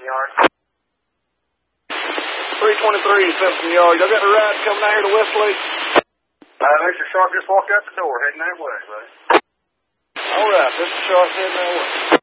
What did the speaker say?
Simpson Yard. 323 Simpson Yard. Y'all got the ride coming out here to Westlake? Mr. Sharp just walked out the door, heading that way, buddy. All right, Mr. Sharp heading that way.